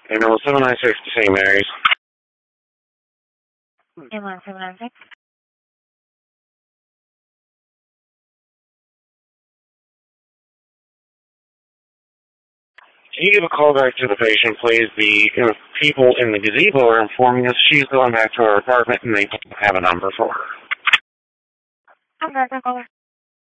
Ambulance 796 to St. Mary's. Ambulance 796. Can you give a call back to the patient, please? The people in the gazebo are informing us she's going back to her apartment and they don't have a number for her. I'm going to call her.